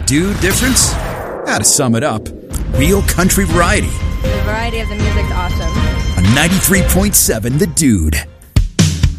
dude difference? How to sum it up, real country variety. The variety of the music's awesome. On 93.7 The Dude.